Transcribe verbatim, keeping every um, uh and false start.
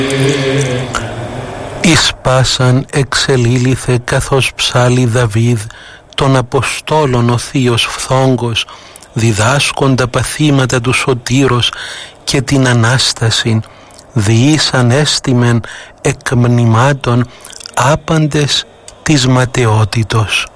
Ισπάσαν εξελίληθε καθώς ψάλει Δαβίδ των Αποστόλων ο θείος Φθόγκος, διδάσκοντα παθήματα του Σωτήρος και την Ανάστασιν, διήσαν έστιμεν εκ μνημάτων άπαντες της ματαιότητος.